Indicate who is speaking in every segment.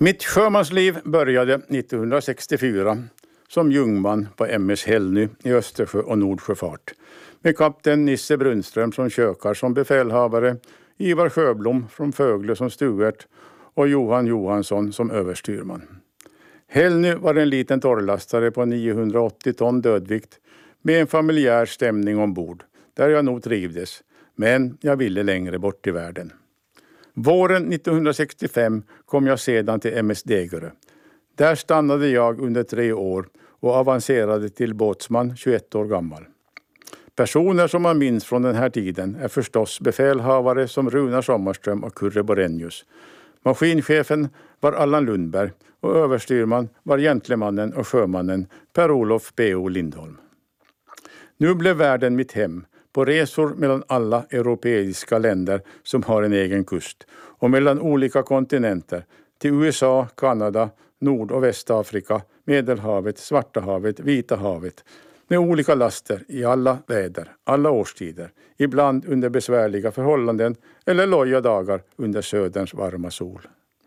Speaker 1: Mitt sjömansliv började 1964 som jungman på MS Hällny i Östersjö- och Nordsjöfart med kapten Nisse Brunström som kökar som befälhavare, Ivar Sjöblom från Fögle som steward och Johan Johansson som överstyrman. Hällny var en liten torrlastare på 980 ton dödvikt med en familjär stämning ombord där jag nog trivdes, men jag ville längre bort i världen. Våren 1965 kom jag sedan till MS Degerö. Där stannade jag under 3 år och avancerade till båtsman 21 år gammal. Personer som man minns från den här tiden är förstås befälhavare som Runar Sommarström och Kurre Borenius. Maskinchefen var Allan Lundberg och överstyrman var gentlemannen och sjömannen Per-Olof B.O. Lindholm. Nu blev världen mitt hem på resor mellan alla europeiska länder som har en egen kust och mellan olika kontinenter till USA, Kanada, Nord- och Västafrika, Medelhavet, Svarta havet, Vita havet med olika laster i alla väder, alla årstider, ibland under besvärliga förhållanden eller loja dagar under söderns varma sol.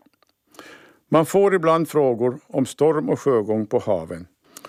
Speaker 1: Man får ibland frågor om storm och sjögång på haven.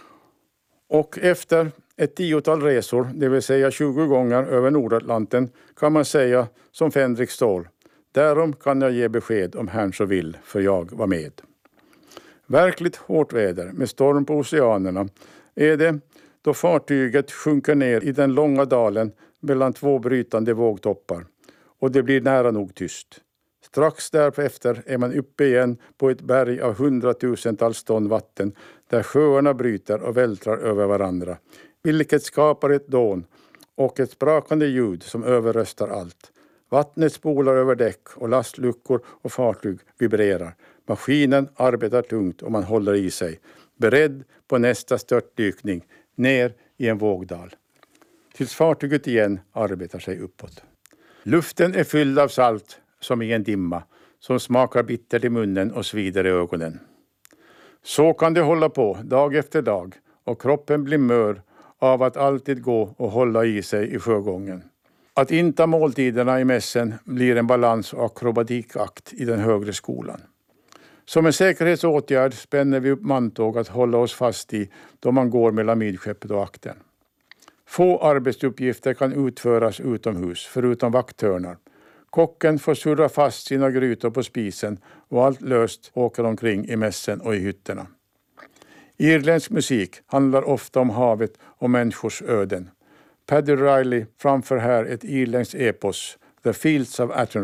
Speaker 1: Och efter ett 10-tal resor, det vill säga 20 gånger över Nordatlanten, kan man säga som Fänrik Ståhl: därom kan jag ge besked om herrn så vill, för jag var med. Verkligt hårt väder med storm på oceanerna är det då fartyget sjunker ner i den långa dalen mellan 2 brytande vågtoppar och det blir nära nog tyst. Strax därefter är man uppe igen på ett berg av 100-tusentals ton vatten där sjöarna bryter och vältrar över varandra, vilket skapar ett dån och ett sprakande ljud som överröstar allt. Vattnet spolar över däck och lastluckor och fartyg vibrerar. Maskinen arbetar tungt och man håller i sig, beredd på nästa störtdykning ner i en vågdal. Tills fartyget igen arbetar sig uppåt. Luften är fylld av salt som i en dimma som smakar bittert i munnen och svider i ögonen. Så kan det hålla på dag efter dag och kroppen blir mör av att alltid gå och hålla i sig i sjögången. Att inta måltiderna i mässen blir en balans- och akrobatikakt i den högre skolan. Som en säkerhetsåtgärd spänner vi upp mantåg att hålla oss fast i då man går mellan midskeppet och akten. Få arbetsuppgifter kan utföras utomhus förutom vakthörnar. Kocken får surra fast sina grytor på spisen och allt löst åker omkring i mässen och i hytterna. Irländsk musik handlar ofta om havet och människors öden. Paddy Riley framför här ett irländskt epos, The Fields of Attenry.